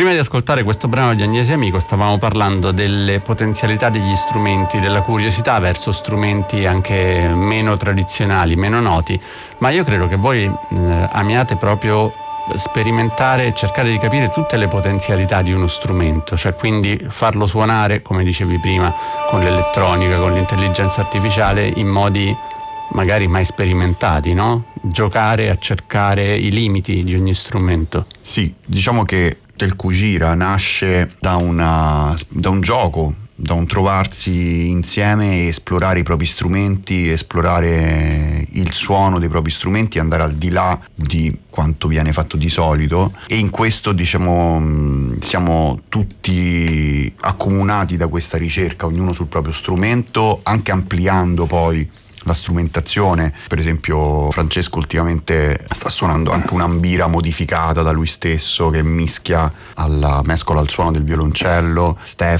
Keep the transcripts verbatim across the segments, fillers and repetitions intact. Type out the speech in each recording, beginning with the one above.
Prima di ascoltare questo brano di Agnese Amico stavamo parlando delle potenzialità degli strumenti, della curiosità verso strumenti anche meno tradizionali, meno noti, ma io credo che voi eh, amiate proprio sperimentare e cercare di capire tutte le potenzialità di uno strumento, cioè quindi farlo suonare, come dicevi prima, con l'elettronica, con l'intelligenza artificiale, in modi magari mai sperimentati, no? Giocare a cercare i limiti di ogni strumento. Sì, diciamo che Telku Gira nasce da, una, da un gioco, da un trovarsi insieme e esplorare i propri strumenti, esplorare il suono dei propri strumenti, andare al di là di quanto viene fatto di solito, e in questo diciamo siamo tutti accomunati da questa ricerca, ognuno sul proprio strumento, anche ampliando poi la strumentazione. Per esempio Francesco ultimamente sta suonando anche un'ambira modificata da lui stesso, che mischia alla mescola al suono del violoncello.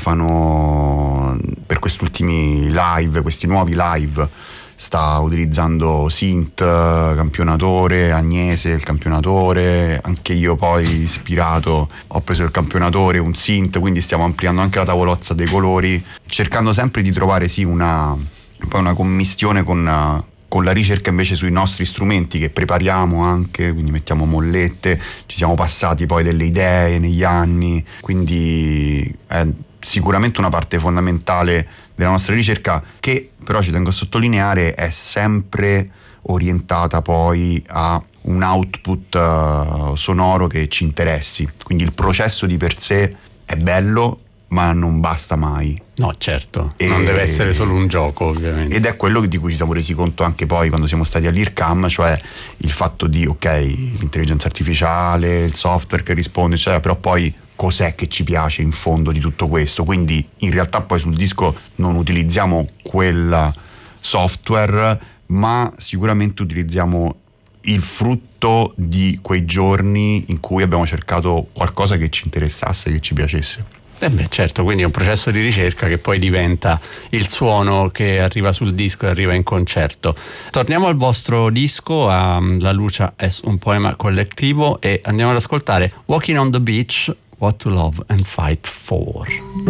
Stefano per questi ultimi live, questi nuovi live, sta utilizzando synth, campionatore, Agnese il campionatore, anche io poi ispirato ho preso il campionatore, un synth, quindi stiamo ampliando anche la tavolozza dei colori, cercando sempre di trovare sì una poi una commistione con, con la ricerca invece sui nostri strumenti che prepariamo anche, quindi mettiamo mollette, ci siamo passati poi delle idee negli anni, quindi è sicuramente una parte fondamentale della nostra ricerca, che però ci tengo a sottolineare è sempre orientata poi a un output uh, sonoro che ci interessi, quindi il processo di per sé è bello ma non basta mai. No, certo, e, non deve essere solo un gioco, ovviamente. Ed è quello di cui ci siamo resi conto anche poi quando siamo stati all'I R C A M, cioè il fatto di, ok, l'intelligenza artificiale, il software che risponde, eccetera, però poi cos'è che ci piace in fondo di tutto questo? Quindi in realtà poi sul disco non utilizziamo quel software, ma sicuramente utilizziamo il frutto di quei giorni in cui abbiamo cercato qualcosa che ci interessasse, che ci piacesse. Eh beh, certo, quindi è un processo di ricerca che poi diventa il suono che arriva sul disco e arriva in concerto. Torniamo al vostro disco, a La Luce es un poema collettivo, e andiamo ad ascoltare Walking on the Beach, What to Love and Fight For.